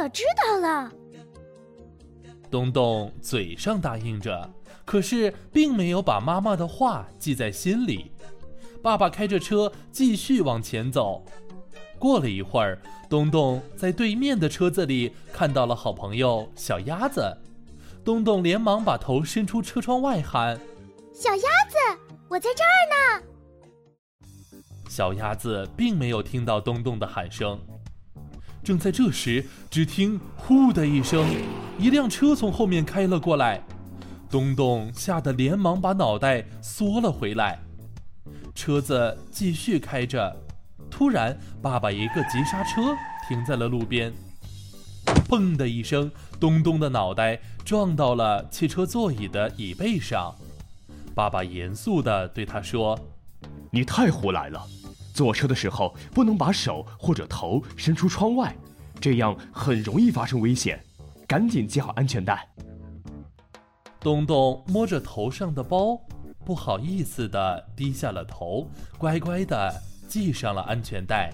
我知道了。 东东嘴上答应着，可是并没有把妈妈的话记在心里。爸爸开着车继续往前走。过了一会儿，东东在对面的车子里看到了好朋友小鸭子。东东连忙把头伸出车窗外喊： 小鸭子，我在这儿呢。 小鸭子并没有听到东东的喊声。正在这时，只听呼的一声，一辆车从后面开了过来。东东吓得连忙把脑袋缩了回来。车子继续开着，突然爸爸一个急刹车停在了路边。砰的一声，东东的脑袋撞到了汽车座椅的椅背上。爸爸严肃地对他说： 你太胡来了，坐车的时候不能把手或者头伸出窗外，这样很容易发生危险，赶紧系好安全带。 东东摸着头上的包，不好意思地低下了头，乖乖地系上了安全带。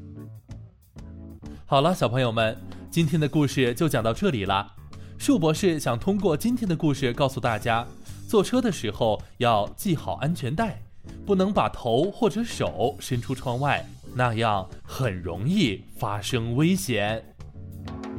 好了，小朋友们，今天的故事就讲到这里啦。树博士想通过今天的故事告诉大家，坐车的时候要系好安全带，不能把头或者手伸出窗外，那样很容易发生危险。